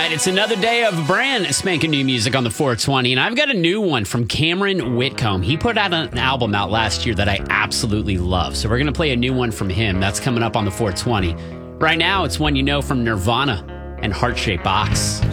right, it's another day of brand spanking new music on the 420, and I've got a new one from Cameron Whitcomb. He put out an album out last year that I absolutely love, so we're going to play a new one from him. That's coming up on the 420. Right now, it's one you know from Nirvana and Heart-Shaped Box.